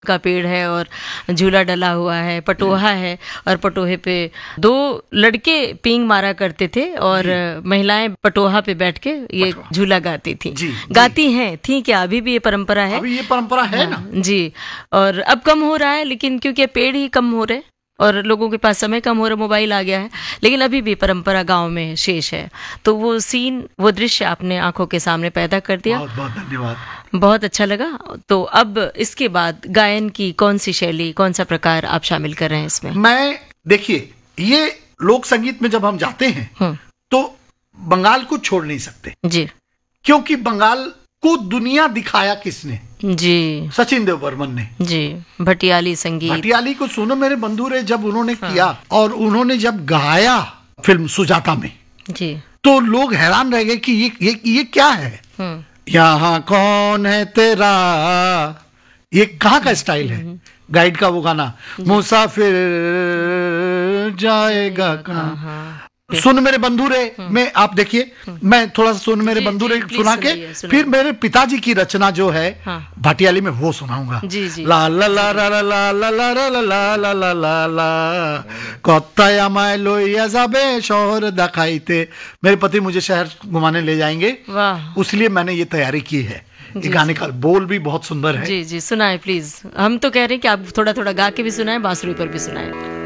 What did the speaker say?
का पेड़ है और झूला डला हुआ है, पटोहा है, और पटोहे पे 2 लड़के पींग मारा करते थे और महिलाएं पटोहा पे बैठ के ये झूला गाती थी। गाती हैं, थी क्या, अभी भी ये परंपरा है? अभी ये परंपरा है ना जी। और अब कम हो रहा है, लेकिन क्योंकि पेड़ ही कम हो रहे और लोगों के पास समय कम हो रहा, मोबाइल आ गया है, लेकिन अभी भी परंपरा गांव में शेष है। तो वो सीन, वो दृश्य आपने आंखों के सामने पैदा कर दिया। बहुत बहुत धन्यवाद, बहुत अच्छा लगा। तो अब इसके बाद गायन की कौन सी शैली, कौन सा प्रकार आप शामिल कर रहे हैं इसमें? मैं देखिए, ये लोक संगीत में जब हम जाते हैं तो बंगाल को छोड़ नहीं सकते जी, क्योंकि बंगाल को दुनिया दिखाया किसने? जी, सचिन देव बर्मन ने जी। भटियाली संगीत, भटियाली को सुनो मेरे बंधु रे जब उन्होंने किया और उन्होंने जब गाया फिल्म सुजाता में जी, तो लोग हैरान रह गए कि ये क्या है, यहाँ कौन है तेरा, ये कहाँ का स्टाइल है? गाइड का वो गाना, मुसाफिर जाएगा कहाँ, सुन मेरे बंधु रे में आप देखिए, मैं थोड़ा सा सुन मेरे बंधु रे सुना के फिर मेरे पिताजी की रचना जो है भाटियाली में वो सुनाऊंगा। ला ला ला ला ला ला ला ला ला ला ला ला ला ला कत्ताय আমায় লইয়া যাবে শহর দেখাইতে। मेरे पति मुझे शहर घुमाने ले जाएंगे, उसलिए मैंने ये तैयारी की है। ये गाने का बोल भी बहुत सुंदर है। जी जी, सुनाए प्लीज। हम तो कह रहे हैं कि आप थोड़ा थोड़ा गा के भी सुनाए, बांसुरी पर भी सुनाए।